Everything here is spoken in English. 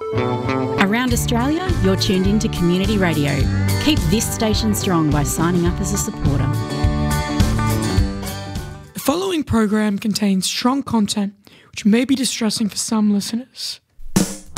Around Australia, you're tuned in to Community Radio. Keep this station strong by signing up as a supporter. The following program contains strong content which may be distressing for some listeners.